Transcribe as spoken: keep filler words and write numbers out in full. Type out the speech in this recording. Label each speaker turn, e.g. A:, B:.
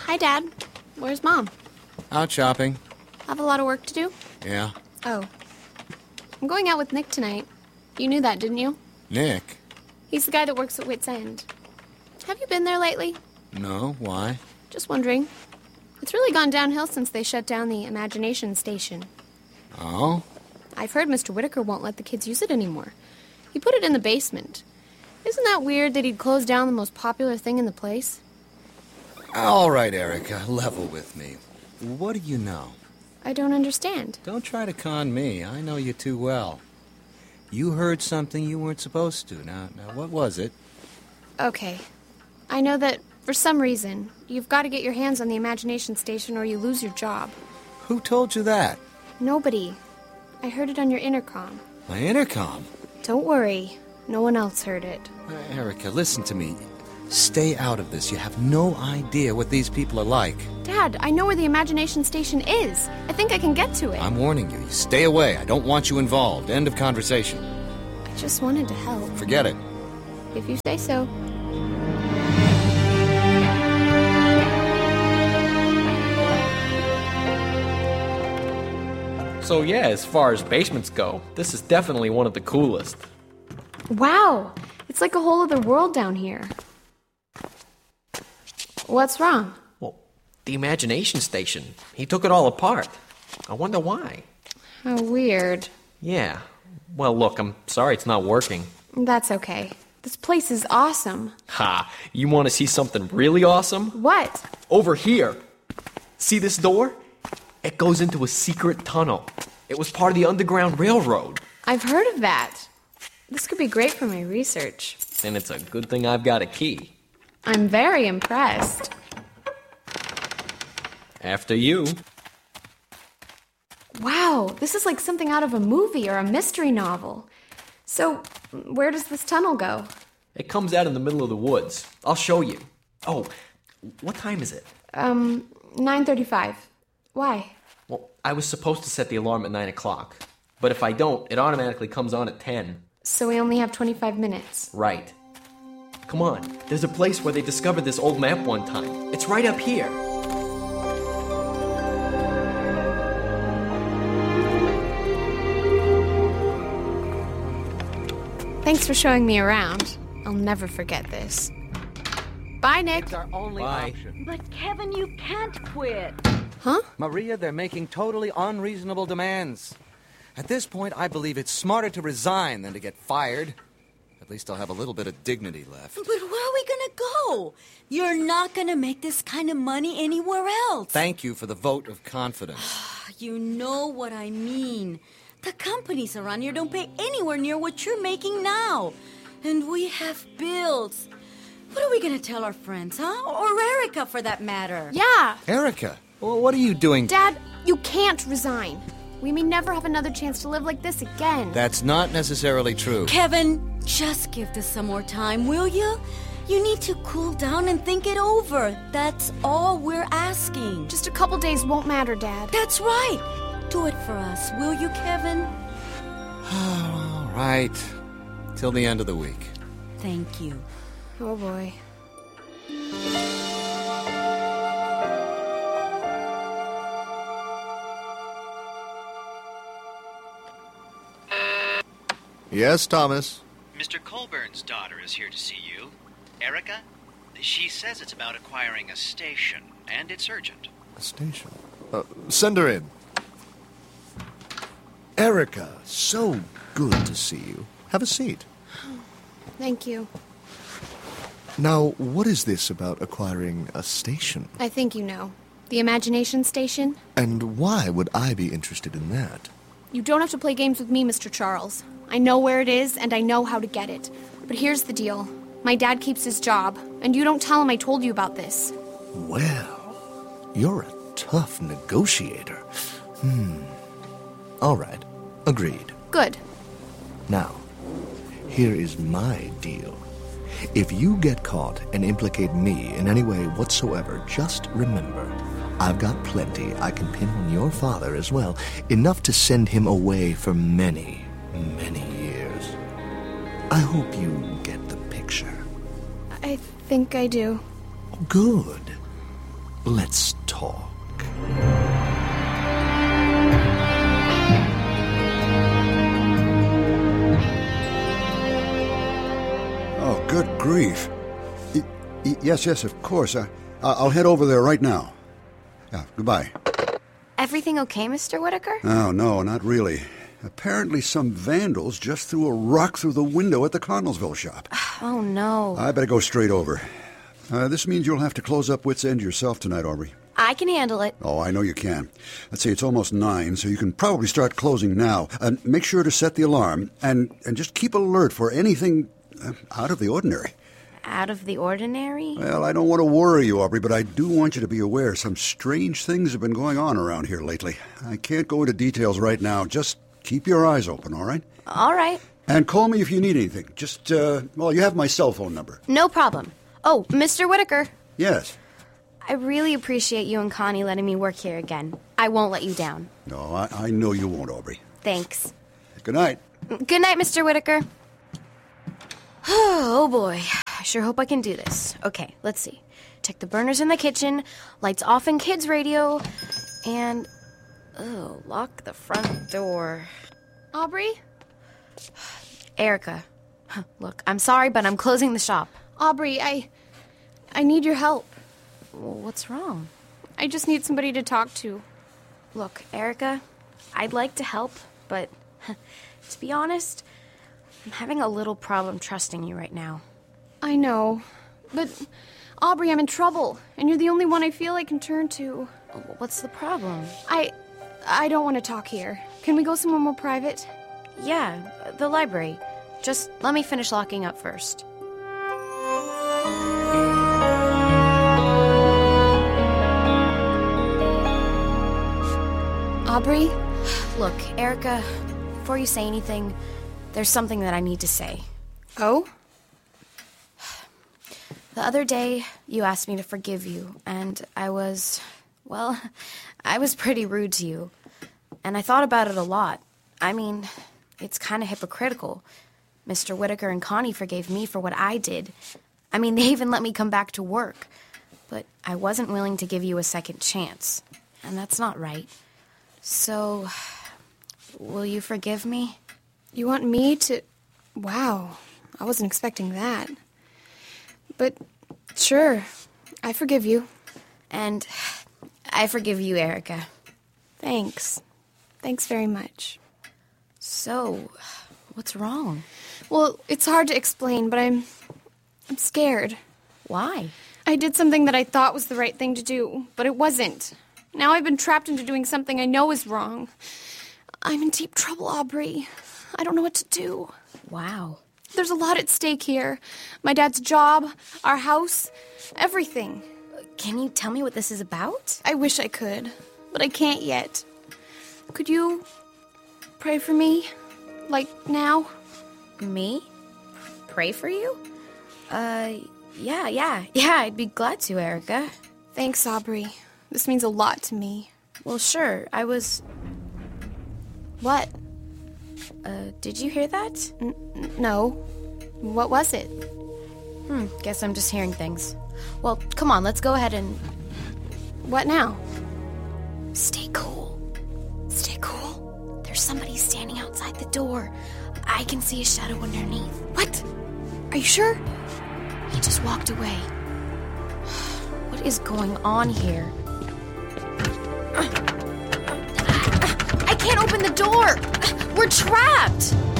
A: Hi, Dad. Where's Mom?
B: Out shopping.
A: Have a lot of work to do?
B: Yeah.
A: Oh. I'm going out with Nick tonight. You knew that, didn't you?
B: Nick?
A: He's the guy that works at Wits End. Have you been there lately?
B: No, why?
A: Just wondering. It's really gone downhill since they shut down the Imagination Station.
B: Oh?
A: I've heard Mister Whitaker won't let the kids use it anymore. He put it in the basement. Isn't that weird that he'd close down the most popular thing in the place?
B: All right, Erica, level with me. What do you know?
A: I don't understand.
B: Don't try to con me. I know you too well. You heard something you weren't supposed to. Now, now, what was it?
A: Okay. I know that, for some reason, you've got to get your hands on the Imagination Station or you lose your job.
B: Who told you that?
A: Nobody. I heard it on your intercom.
B: My intercom?
A: Don't worry. No one else heard it.
B: Uh, Erica, listen to me. Stay out of this. You have no idea what these people are like.
A: Dad, I know where the Imagination Station is. I think I can get to it.
B: I'm warning you. You stay away. I don't want you involved. End of conversation.
A: I just wanted to help.
B: Forget it.
A: If you say so.
C: So yeah, as far as basements go, this is definitely one of the coolest.
A: Wow! It's like a whole other world down here. What's wrong?
C: Well, the Imagination Station. He took it all apart. I wonder why.
A: How weird.
C: Yeah. Well, look, I'm sorry it's not working.
A: That's okay. This place is awesome.
C: Ha! You want to see something really awesome?
A: What?
C: Over here. See this door? It goes into a secret tunnel. It was part of the Underground Railroad.
A: I've heard of that. This could be great for my research.
C: And it's a good thing I've got a key.
A: I'm very impressed.
C: After you.
A: Wow, this is like something out of a movie or a mystery novel. So, where does this tunnel go?
C: It comes out in the middle of the woods. I'll show you. Oh, what time is it?
A: Um, nine thirty-five. Why?
C: Well, I was supposed to set the alarm at nine o'clock. But if I don't, it automatically comes on at ten.
A: So we only have twenty-five minutes.
C: Right. Come on. There's a place where they discovered this old map one time. It's right up here.
A: Thanks for showing me around. I'll never forget this. Bye, Nick.
B: It's our only
C: Bye.
B: option.
D: But Kevin, you can't quit.
A: Huh?
B: Maria, they're making totally unreasonable demands. At this point, I believe it's smarter to resign than to get fired. At least I'll have a little bit of dignity left.
D: But where are we gonna go? You're not gonna make this kind of money anywhere else.
B: Thank you for the vote of confidence.
D: You know what I mean. The companies around here don't pay anywhere near what you're making now. And we have bills. What are we gonna tell our friends, huh? Or Erica, for that matter.
A: Yeah.
B: Erica, well, what are you doing?
A: Dad, you can't resign. We may never have another chance to live like this again.
B: That's not necessarily true.
D: Kevin, just give this some more time, will you? You need to cool down and think it over. That's all we're asking.
A: Just a couple days won't matter, Dad.
D: That's right. Do it for us, will you, Kevin?
B: All right. Till the end of the week.
D: Thank you.
A: Oh, boy.
E: Yes, Thomas.
F: Mister Colburn's daughter is here to see you. Erica? She says it's about acquiring a station, and it's urgent.
E: A station? Uh, send her in. Erica, so good to see you. Have a seat.
A: Thank you.
E: Now, what is this about acquiring a station?
A: I think you know. The Imagination Station?
E: And why would I be interested in that?
A: You don't have to play games with me, Mister Charles. I know where it is, and I know how to get it. But here's the deal. My dad keeps his job, and you don't tell him I told you about this.
E: Well, you're a tough negotiator. Hmm. All right. Agreed.
A: Good.
E: Now, here is my deal. If you get caught and implicate me in any way whatsoever, just remember, I've got plenty I can pin on your father as well, enough to send him away for many, many years. I hope you get the picture.
A: I think I do.
E: Good. Let's talk.
G: Oh, good grief. Y- y- yes, yes, of course. I- I'll head over there right now. Yeah, goodbye.
A: Everything okay, Mister Whitaker?
G: Oh, no, not really. Apparently some vandals just threw a rock through the window at the Connellsville shop.
A: Oh, no.
G: I better go straight over. Uh, this means you'll have to close up Wits End yourself tonight, Aubrey.
A: I can handle it.
G: Oh, I know you can. Let's see, it's almost nine, so you can probably start closing now. Uh, make sure to set the alarm, and, and just keep alert for anything uh, out of the ordinary.
A: Out of the ordinary?
G: Well, I don't want to worry you, Aubrey, but I do want you to be aware some strange things have been going on around here lately. I can't go into details right now. Just keep your eyes open, all right?
A: All right.
G: And call me if you need anything. Just, uh, well, you have my cell phone number.
A: No problem. Oh, Mister Whitaker.
G: Yes.
A: I really appreciate you and Connie letting me work here again. I won't let you down.
G: No, I, I know you won't, Aubrey.
A: Thanks.
G: Good night.
A: Good night, Mister Whitaker. Oh, boy. I sure hope I can do this. Okay, let's see. Check the burners in the kitchen, lights off in kids' radio, and... Oh, lock the front door. Aubrey? Erica. Look, I'm sorry, but I'm closing the shop. Aubrey, I... I need your help. Well, what's wrong? I just need somebody to talk to. Look, Erica, I'd like to help, but... to be honest, I'm having a little problem trusting you right now. I know, but... Aubrey, I'm in trouble, and you're the only one I feel I can turn to. What's the problem? I... I don't want to talk here. Can we go somewhere more private? Yeah, the library. Just let me finish locking up first. Aubrey? Look, Erica, before you say anything, there's something that I need to say. Oh? The other day, you asked me to forgive you, and I was, well, I was pretty rude to you. And I thought about it a lot. I mean, it's kind of hypocritical. Mister Whitaker and Connie forgave me for what I did. I mean, they even let me come back to work. But I wasn't willing to give you a second chance. And that's not right. So, will you forgive me? You want me to... Wow, I wasn't expecting that. But, sure, I forgive you. And I forgive you, Erica. Thanks. Thanks very much. So, what's wrong? Well, it's hard to explain, but I'm... I'm scared. Why? I did something that I thought was the right thing to do, but it wasn't. Now I've been trapped into doing something I know is wrong. I'm in deep trouble, Aubrey. I don't know what to do. Wow. There's a lot at stake here. My dad's job, our house, everything. Can you tell me what this is about? I wish I could, but I can't yet. Could you pray for me? Like, now? Me? Pray for you? Uh, yeah, yeah. Yeah, I'd be glad to, Erica. Thanks, Aubrey. This means a lot to me. Well, sure. I was... What? Uh, did you hear that? N- n- no. What was it? Hmm, guess I'm just hearing things. Well, come on, let's go ahead and... What now? Stay cool. Stay cool. There's somebody standing outside the door. I can see a shadow underneath. What? Are you sure? He just walked away. What is going on here? I can't open the door! We're trapped!